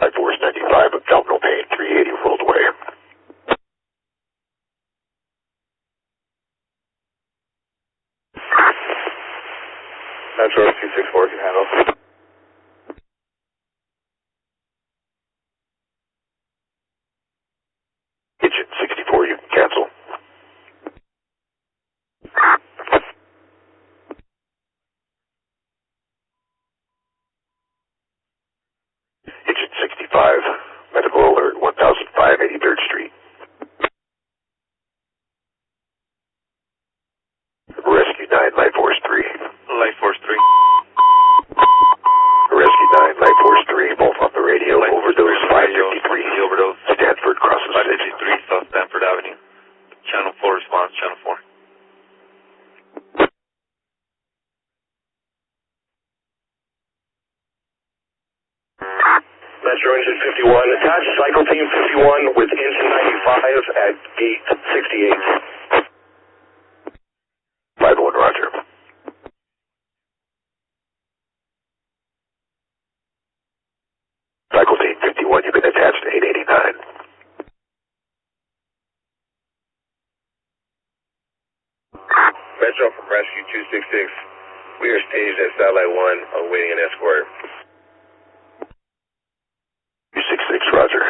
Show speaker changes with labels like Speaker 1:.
Speaker 1: Life Force 95, abdominal pain, 380, rolled away.
Speaker 2: Metro 264 can handle.
Speaker 1: Kitchen 64, you can cancel. Kitchen 65, medical alert 1005, 83rd Street. Rescue 9, Life Force 3.
Speaker 2: Life Force 3.
Speaker 1: Rescue 9, Life Force 3, both on the radio.
Speaker 2: Life
Speaker 1: overdose 553.
Speaker 2: The overdose.
Speaker 1: Stanford crosses
Speaker 2: 553 South Stanford Avenue. Channel 4 response, Channel 4.
Speaker 3: Metro Engine 51, attach Cycle Team 51 with Engine 95 at Gate 68.
Speaker 1: 5-1, roger. Cycle Team 51, you've been attached to 889.
Speaker 3: Metro from Rescue 266, we are staged at Satellite 1 awaiting an escort.
Speaker 1: 266, roger.